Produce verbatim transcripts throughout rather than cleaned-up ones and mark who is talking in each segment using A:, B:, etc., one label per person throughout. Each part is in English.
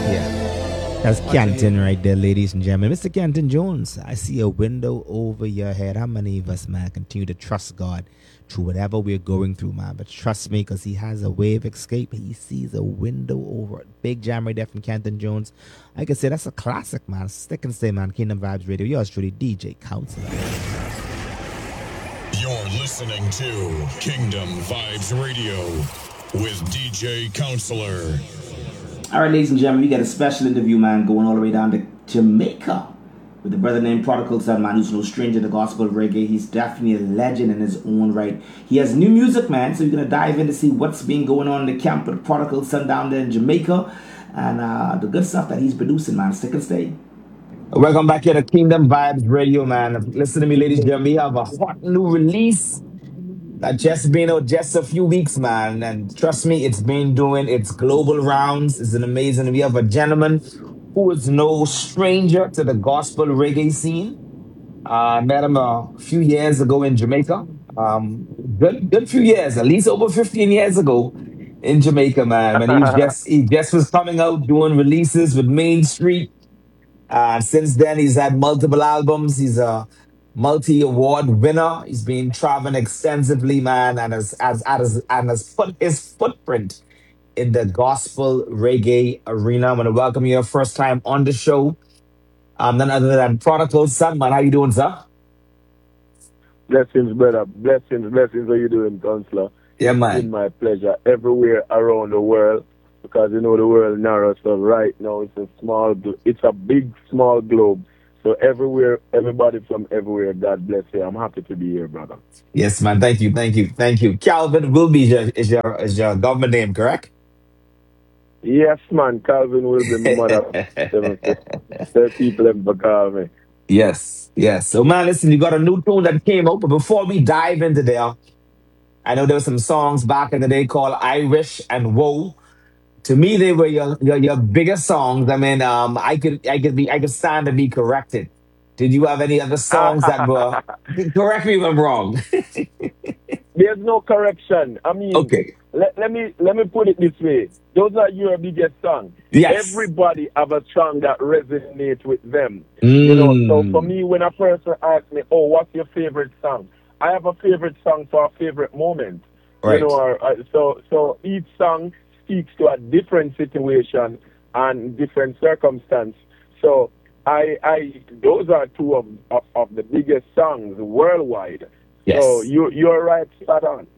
A: Yeah. That's Canton right there, ladies and gentlemen. Mister Canton Jones, I see a window over your head. How many of us, man, continue to trust God through whatever we're going through, man? But trust me, because He has a way of escape. He sees a window over it. Big jam right there from Canton Jones. I can say that's a classic, man. Stick and stay, man. Kingdom Vibes Radio. Yours truly, D J Counselor.
B: You're listening to Kingdom Vibes Radio with D J Counselor.
A: All right, ladies and gentlemen, we got a special interview, man, going all the way down to Jamaica with a brother named Prodigal Son, man, who's no stranger to gospel reggae. He's definitely a legend in his own right. He has new music, man, so we're going to dive in to see what's been going on in the camp with Prodigal Son down there in Jamaica and uh, the good stuff that he's producing, man. Stick and stay. Welcome back here to Kingdom Vibes Radio, man. Listen to me, ladies and gentlemen. We have a hot new release that just been out just a few weeks, man. And trust me, it's been doing its global rounds. It's an amazing. We have a gentleman who is no stranger to the gospel reggae scene. Uh, I met him a few years ago in Jamaica. Um, good, good few years, at least over fifteen years ago in Jamaica, man. When he was just he just was coming out doing releases with Main Street. Uh, since then, he's had multiple albums. He's a multi-award winner. He's been traveling extensively, man, and has, has, has, and has put his footprint in the gospel reggae arena. I want to welcome you first time on the show. Um, none other than Prodigal Son, man. How you doing, sir?
C: Blessings, brother. Blessings, blessings. How you doing, Counselor?
A: Yeah,
C: It's
A: man.
C: been my pleasure everywhere around the world because you know the world narrow. So right now it's a small, glo- it's a big, small globe. So everywhere, everybody from everywhere, God bless you. I'm happy to be here, brother.
A: Yes, man. Thank you, thank you, thank you. Calvin Wilby is your, is your, is your government name, correct?
C: Yes, man. Calvin will be my mother of seven sisters. Tell people ever call me.
A: Yes, yes. So, man, listen, you got a new tune that came out, but before we dive into there, I know there were some songs back in the day called Irish and Woe. To me, they were your, your your biggest songs. I mean, um, I could I could be I could stand to be corrected. Did you have any other songs that were? Correct me if I'm wrong.
C: There's no correction. I mean,
A: Okay.
C: let, let me let me put it this way. Those are your biggest songs.
A: Yes.
C: Everybody have a song that resonates with them. You know, so for
A: Mm.
C: me, when a person asks me, oh, what's your favorite song? I have a favorite song for a favorite moment. You know,
A: Right.
C: or, uh, so so each song speaks to a different situation and different circumstance. So I I those are two of, of, of the biggest songs worldwide. So
A: Yes.
C: you you're right, spot on.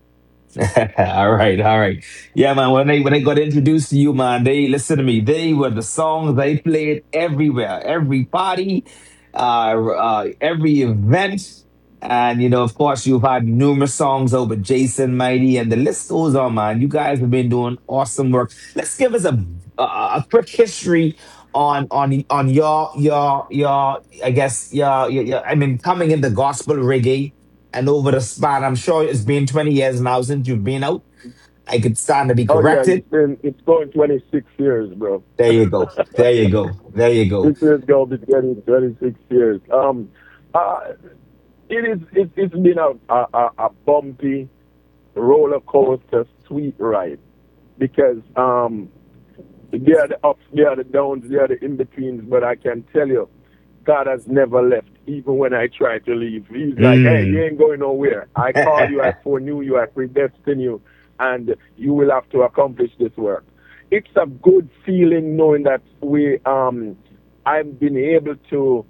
A: All right, all right. Yeah, man. When they when they got introduced to you, man, they listen to me. They were the songs they played everywhere, every party, uh, uh, every event, and you know, of course, you've had numerous songs over Jason Mighty, and the list goes on, man. You guys have been doing awesome work. Let's give us a a, a quick history on on on your your your I guess your, your, your I mean coming in the gospel reggae and over the span, I'm sure it's been twenty years now since you've been out. I could stand to be
C: Oh yeah,
A: corrected.
C: it's been it's going twenty six years, bro.
A: There you go. There you go. There you go.
C: This year's going to be twenty twenty six years. Um, uh, it is it, it's been a, a a a bumpy roller coaster sweet ride because um there are the ups, there are the downs, there are the in betweens, but I can tell you, God has never left. Even when I try to leave, He's like, "Hey, you
A: Mm.
C: ain't going nowhere. I called you, I foreknew you, I predestined you, and you will have to accomplish this work." It's a good feeling knowing that we um I've been able to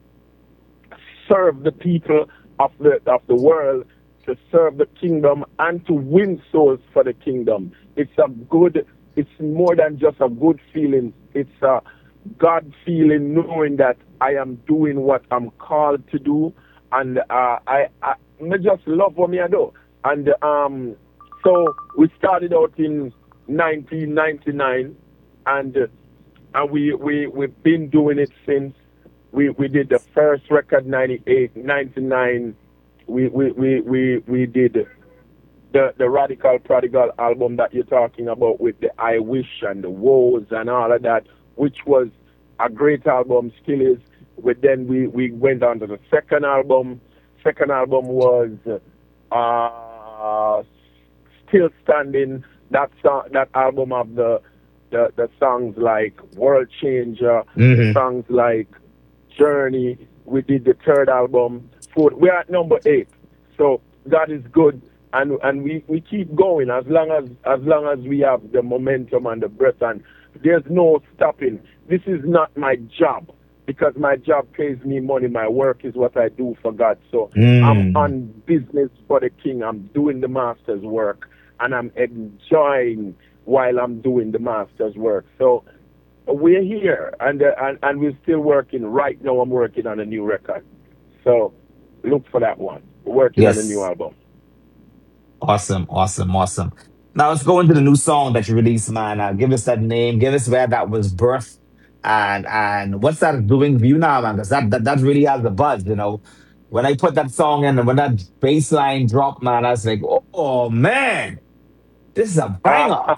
C: serve the people of the of the world, to serve the kingdom, and to win souls for the kingdom. It's a good. It's more than just a good feeling. It's a God feeling, knowing that I am doing what I'm called to do, and uh, I, I I just love what me I do. And um, so we started out in nineteen ninety-nine, and uh, and we we we've been doing it since. We we did the first record ninety-eight, ninety-nine. We we we we, we did the the Radical Prodigal album that you're talking about with the I Wish and the Woes and all of that, which was a great album, still is. But then we, we went on to the second album. Second album was uh, Still Standing. That song, that album of the the, the songs like World Changer, the
A: Mm-hmm.
C: songs like Journey. We did the third album. Fourth, we're at number eight. So God is good, and and we, we keep going as long as as long as we have the momentum and the breath, and there's no stopping. This is not my job because my job pays me money. My work is what I do for God. So I'm
A: Mm.
C: on business for the King. I'm doing the Master's work, and I'm enjoying while I'm doing the Master's work. So we're here, and, uh, and and we're still working. Right now, I'm working on a new record, so look for that one. We're working on a new
A: Yes.
C: album.
A: Awesome, awesome, awesome. Now let's go into the new song that you released, man. Uh, give us that name, give us where that was birthed, and and what's that doing for you now, man? Because that, that that really has the buzz, you know. When I put that song in and when that bass line dropped, man, I was like, oh man, this is a
C: Ah,
A: banger.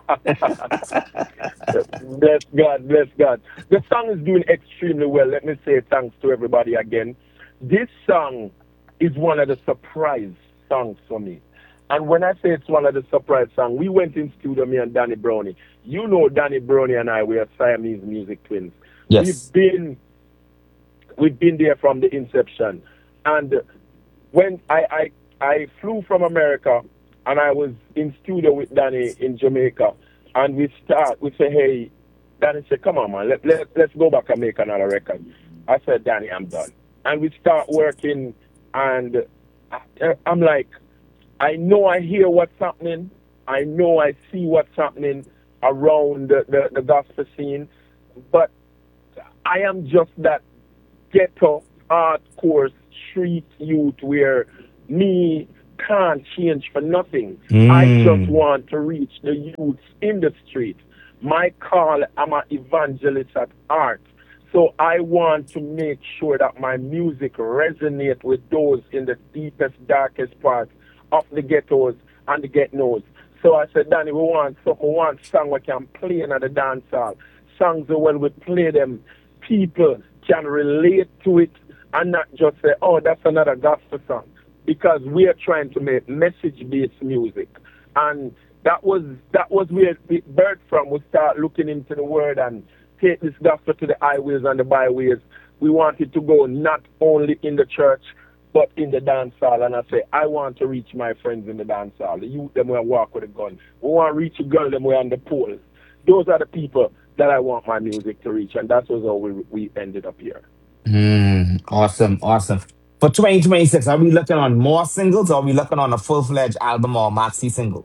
C: bless God, bless God. The song is doing extremely well. Let me say thanks to everybody again. This song is one of the surprise songs for me. And when I say it's one of the surprise songs, we went in studio, me and Danny Brownie. You know Danny Brownie and I, we are Siamese music twins. We've
A: Yes.
C: been we've been there from the inception. And when I, I I flew from America and I was in studio with Danny in Jamaica, and we start, we say, hey, Danny said, come on, man, let, let, let's go back and make another record. I said, Danny, I'm done. And we start working, and I, I'm like, I know I hear what's happening. I know I see what's happening around the, the, the gospel scene, but I am just that ghetto, hardcore, street youth where me can't change for nothing. I just
A: Mm.
C: want to reach the youths in the street. My call, I'm an evangelist at heart. So I want to make sure that my music resonates with those in the deepest, darkest parts of the ghettos and the get-nos. So I said, Danny, we want something, we want song we can play in at the dance hall. Songs that when we play them, people can relate to it and not just say, oh, that's another gospel song. Because we are trying to make message-based music. And that was that was where it birthed from. We start looking into the word and take this gospel to the highways and the byways. We wanted to go not only in the church, but in the dance hall. And I say, I want to reach my friends in the dance hall. The youth, them will walk with a gun. We want to reach a girl, them way on the pole. Those are the people that I want my music to reach. And that was how we, we ended up here.
A: Mm. Awesome, awesome. For twenty twenty-six, are we looking on more singles or are we looking on a full fledged album or maxi single?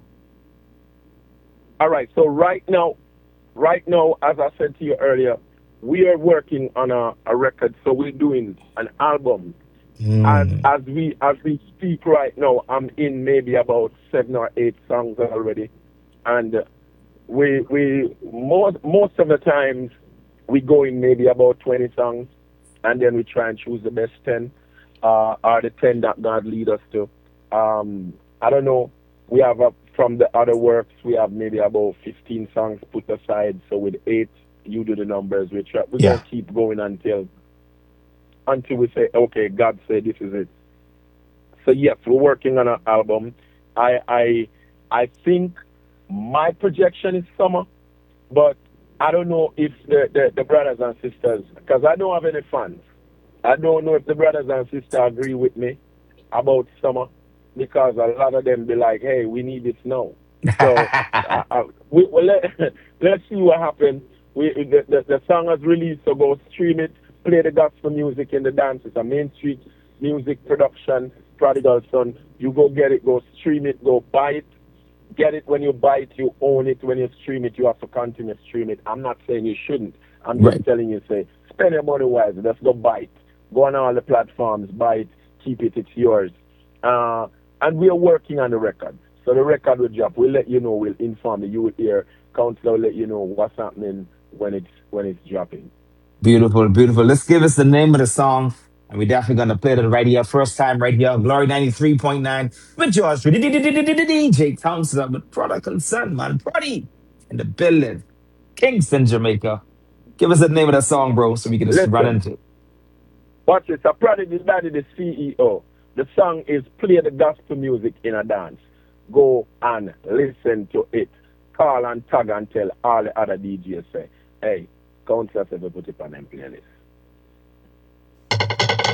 C: All right. So right now, right now, as I said to you earlier, we are working on a, a record. So we're doing an album. As
A: Mm.
C: as we as we speak right now, I'm in maybe about seven or eight songs already, and we we most most of the times we go in maybe about twenty songs, and then we try and choose the best ten, uh, or the ten that God lead us to. Um, I don't know. We have a, from the other works, we have maybe about fifteen songs put aside. So with eight, you do the numbers. We try. We're
A: Yeah.
C: gonna keep going until until we say, okay, God said this is it. So yes, we're working on an album. I I I think my projection is summer, but I don't know if the, the, the brothers and sisters, because I don't have any fans. I don't know if the brothers and sisters agree with me about summer, because a lot of them be like, hey, we need this now. So uh, uh, we, well, let, let's see what happens. We, the, the, the song is released, so go stream it, play the gospel music in the dance. It's a Main Street music production, Prodigal Son. You go get it, go stream it, go buy it. Get it when you buy it, you own it. When you stream it, you have to continue to stream it. I'm not saying you shouldn't. I'm just
A: Right.
C: telling you, say, spend your money wisely. Let's go buy it. Go on all the platforms, buy it, keep it, it's yours. Uh, and we are working on the record. So the record will drop. We'll let you know, we'll inform you. You will hear, Counselor will let you know what's happening when it's when it's dropping.
A: Beautiful, beautiful. Let's give us the name of the song. And we're definitely going to play it right here. First time right here. Glory ninety-three point nine with George D J Counselor with Prodigal Son, man. Prodigy in the building. Kingston, Jamaica. Give us the name of the song, bro, so we can just run
C: Listen,
A: into it.
C: watch this. A Prodigy Daddy, the C E O. The song is Play the Gospel Music in a Dance. Go and listen to it. call and tag and tell all the other D Js say, hey, Council said we put it on them playlist.